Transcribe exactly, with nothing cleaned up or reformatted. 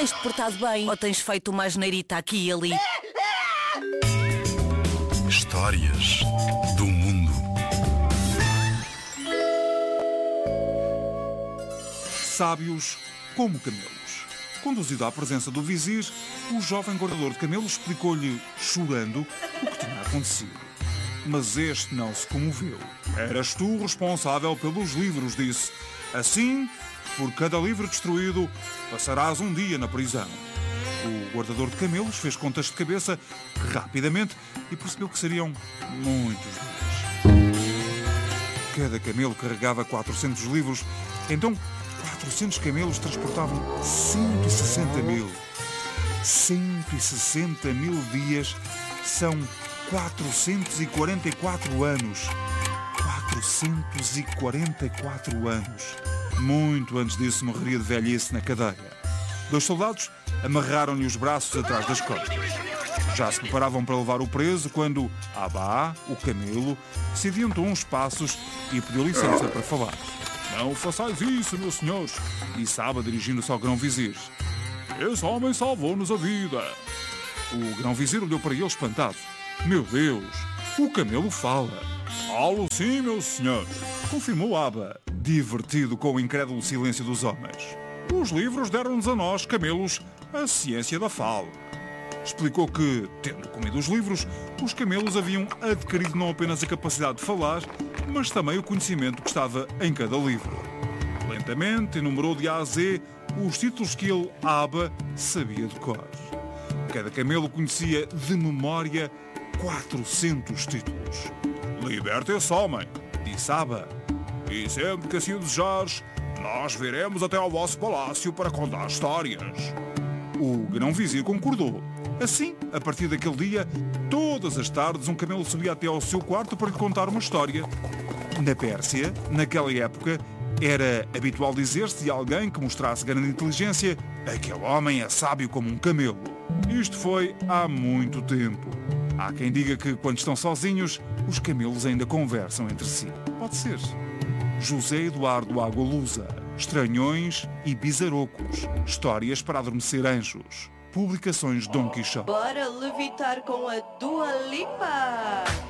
Tens-te portado bem ou tens feito uma asneirita aqui e ali? Histórias do mundo. Sábios como camelos. Conduzido à presença do vizir, o jovem guardador de camelos explicou-lhe, chorando, o que tinha acontecido. Mas este não se comoveu. Eras tu responsável pelos livros, disse. Assim, por cada livro destruído, passarás um dia na prisão. O guardador de camelos fez contas de cabeça rapidamente e percebeu que seriam muitos dias. Cada camelo carregava quatrocentos livros, então quatrocentos camelos transportavam cento e sessenta mil. cento e sessenta mil dias são quatrocentos e quarenta e quatro anos. quatrocentos e quarenta e quatro anos. Muito antes disso morreria de velhice na cadeia. Dois soldados amarraram-lhe os braços atrás das costas. Já se preparavam para levar o preso quando Abá, o camelo, se adiantou uns passos e pediu licença para falar. Não façais isso, meus senhores, disse Abá dirigindo-se ao grão-vizir. Esse homem salvou-nos a vida. O grão-vizir olhou para ele espantado. Meu Deus, o camelo fala. Falo sim, meus senhores, confirmou Abá, divertido com o incrédulo silêncio dos homens. Os livros deram-nos a nós, camelos, a ciência da fala. Explicou que, tendo comido os livros, os camelos haviam adquirido não apenas a capacidade de falar, mas também o conhecimento que estava em cada livro. Lentamente enumerou de A a Z os títulos que ele, Abá, sabia de cor. Cada camelo conhecia de memória quatrocentos títulos. Liberte esse homem, disse Abá, e sempre que assim o desejares, nós viremos até ao vosso palácio para contar histórias. O grão-vizir concordou. Assim, a partir daquele dia, todas as tardes um camelo subia até ao seu quarto para lhe contar uma história. Na Pérsia, naquela época, era habitual dizer-se de alguém que mostrasse grande inteligência: aquele homem é sábio como um camelo. Isto foi há muito tempo. Há quem diga que, quando estão sozinhos, os camelos ainda conversam entre si. Pode ser. José Eduardo Agualusa, Estranhões e Bizarocos, Histórias para Adormecer Anjos. Publicações Dom Quixote. Bora levitar com a Dua Lipa!